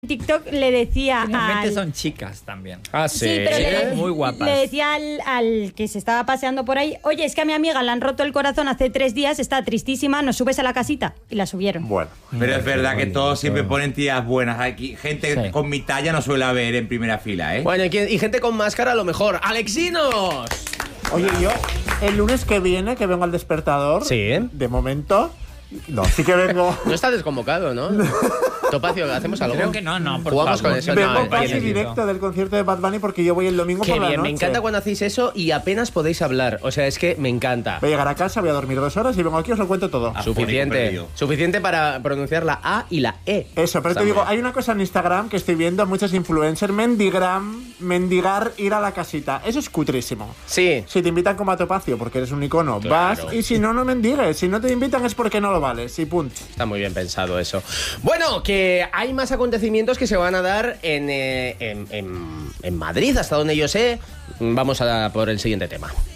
TikTok le decía Realmente son chicas también. Ah, sí. Sí, pero muy guapas. Le decía al que se estaba paseando por ahí, oye, es que a mi amiga le han roto el corazón hace 3 días, está tristísima, ¿nos subes a la casita? Y la subieron. Bueno. Pero es verdad que todos siempre ponen tías buenas. Aquí gente con mi talla no suele haber en primera fila, ¿eh? Bueno, y gente con máscara a lo mejor. ¡Alexinos! Oye, yo el lunes que viene, que vengo al Despertador, Sí. de momento... No, sí que vengo... No está desconvocado, ¿no? Topacio, ¿hacemos algo? Creo que no, por Jugamos favor. con eso. Vengo No, casi tienes- directo del concierto de Bad Bunny porque yo voy el domingo Qué por la bien, noche. me encanta cuando hacéis eso y apenas podéis hablar. O sea, es que me encanta. Voy a llegar a casa, voy a dormir 2 horas y vengo aquí y os lo cuento todo. Suficiente. Suficiente para pronunciar la A y la E. Eso, pero te digo, hay una cosa en Instagram que estoy viendo muchos influencers, mendigar ir a la casita. Eso es cutrísimo. Sí. Si te invitan como a Topacio porque eres un icono, Claro. vas, y si no, no mendigues. Si no te invitan es porque no lo vales, y punto. Está muy bien pensado eso. Bueno, que hay más acontecimientos que se van a dar en Madrid, hasta donde yo sé. Vamos a por el siguiente tema.